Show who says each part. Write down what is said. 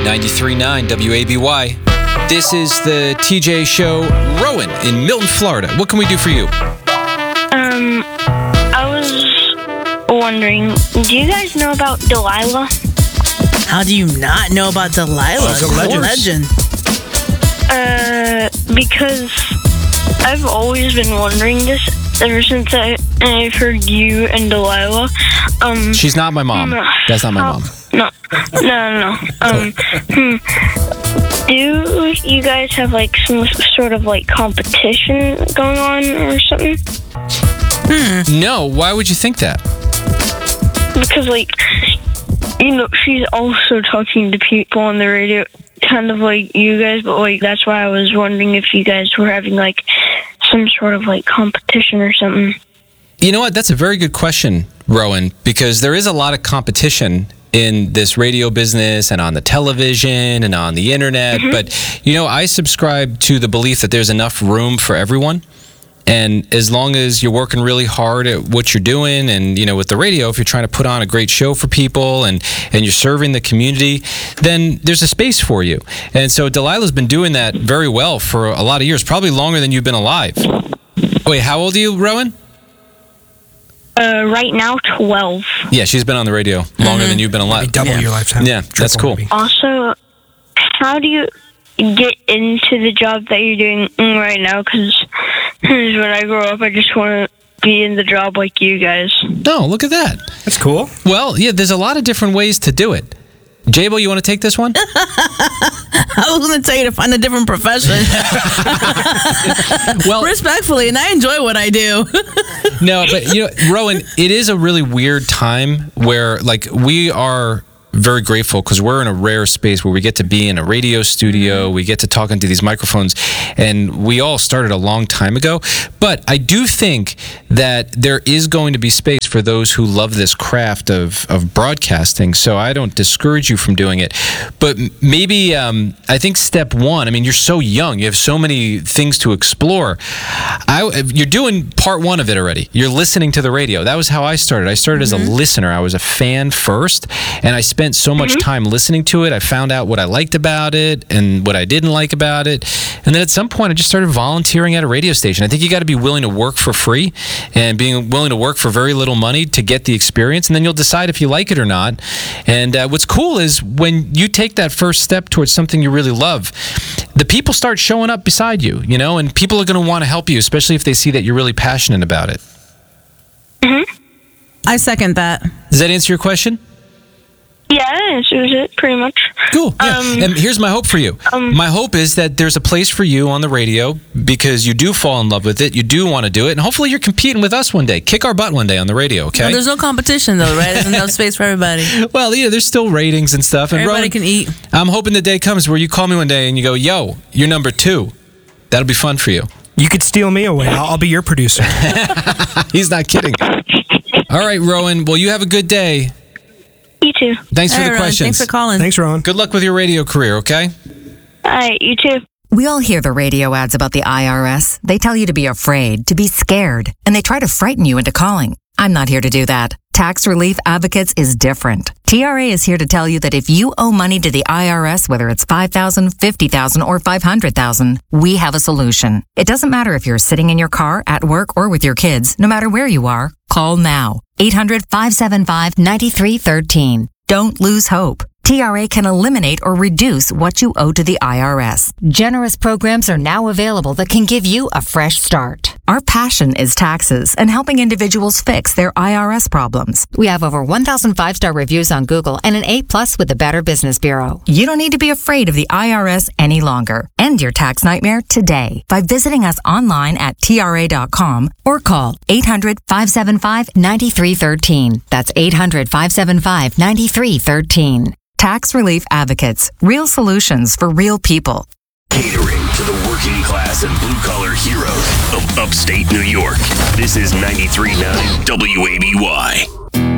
Speaker 1: 93.9 WABY. This is the TJ Show. Rowan in Milton, Florida. What can we do for you?
Speaker 2: I was wondering, do you guys know about Delilah?
Speaker 3: How do you not know about Delilah?
Speaker 4: She's a legend.
Speaker 2: Because I've always been wondering this ever since I've heard you and Delilah.
Speaker 1: She's not my mom. That's not my mom.
Speaker 2: No. Do you guys have like some sort of like competition going on or something?
Speaker 1: No, why would you think that?
Speaker 2: Because like, she's also talking to people on the radio, kind of like you guys, but like that's why I was wondering if you guys were having like some sort of like competition or something.
Speaker 1: You know what? That's a very good question, Rowan, because there is a lot of competition in this radio business and on the television and on the internet. But, I subscribe to the belief that there's enough room for everyone. And as long as you're working really hard at what you're doing and, with the radio, if you're trying to put on a great show for people and you're serving the community, then there's a space for you. And so Delilah's been doing that very well for a lot of years, probably longer than you've been alive. Wait, how old are you, Rowan?
Speaker 2: Right now, 12.
Speaker 1: Yeah, she's been on the radio longer than you've been alive.
Speaker 4: Double your lifetime.
Speaker 1: Yeah, that's cool.
Speaker 4: Maybe.
Speaker 2: Also, how do you get into the job that you're doing right now? Because when I grow up, I just want to be in the job like you guys.
Speaker 1: Oh, look at that.
Speaker 4: That's cool.
Speaker 1: Well, yeah, there's a lot of different ways to do it. Jabo, you want to take this one?
Speaker 3: I was going to tell you to find a different profession.
Speaker 1: Well,
Speaker 3: respectfully, and I enjoy what I do.
Speaker 1: No, but Rowan, it is a really weird time where we are very grateful because we're in a rare space where we get to be in a radio studio, we get to talk into these microphones, and we all started a long time ago. But I do think that there is going to be space for those who love this craft of broadcasting, so I don't discourage you from doing it. But maybe I think step one, you're so young, you have so many things to explore. You're doing part one of it already. You're listening to the radio. That was how I started. I started as a listener. I was a fan first, and I spent so much time listening to it. I found out what I liked about it and what I didn't like about it. And then at some point, I just started volunteering at a radio station. I think you got to be willing to work for free and being willing to work for very little money to get the experience. And then you'll decide if you like it or not. And what's cool is when you take that first step towards something you really love, the people start showing up beside you, and people are going to want to help you, especially if they see that you're really passionate about it.
Speaker 3: I second that.
Speaker 1: Does that answer your question?
Speaker 2: Yeah, that answers it pretty much.
Speaker 1: Cool. Yeah. And here's my hope for you. My hope is that there's a place for you on the radio because you do fall in love with it. You do want to do it. And hopefully you're competing with us one day. Kick our butt one day on the radio, okay?
Speaker 3: Well, there's no competition, though, right? There's enough space for everybody.
Speaker 1: Well, there's still ratings and stuff. And
Speaker 3: Everybody
Speaker 1: Rowan,
Speaker 3: can eat.
Speaker 1: I'm hoping the day comes where you call me one day and you go, yo, you're number 2. That'll be fun for you.
Speaker 4: You could steal me away. I'll be your producer.
Speaker 1: He's not kidding. All right, Rowan. Well, you have a good day.
Speaker 2: You too.
Speaker 1: Thanks for the
Speaker 3: Rowan,
Speaker 1: questions.
Speaker 3: thanks for calling.
Speaker 4: Thanks, Ron.
Speaker 1: Good luck with your radio career, okay?
Speaker 2: All right, you too.
Speaker 5: We all hear the radio ads about the IRS. They tell you to be afraid, to be scared, and they try to frighten you into calling. I'm not here to do that. Tax Relief Advocates is different. TRA is here to tell you that if you owe money to the IRS, whether it's $5,000, $50,000, or $500,000, we have a solution. It doesn't matter if you're sitting in your car, at work, or with your kids. No matter where you are, call now. 800-575-9313. Don't lose hope. TRA can eliminate or reduce what you owe to the IRS. Generous programs are now available that can give you a fresh start. Our passion is taxes and helping individuals fix their IRS problems. We have over 1,000 5-star reviews on Google and an A+ with the Better Business Bureau. You don't need to be afraid of the IRS any longer. End your tax nightmare today by visiting us online at TRA.com or call 800-575-9313. That's 800-575-9313. Tax Relief Advocates. Real solutions for real people.
Speaker 6: Catering to the working class and blue-collar heroes of upstate New York. This is 93.9 WABY.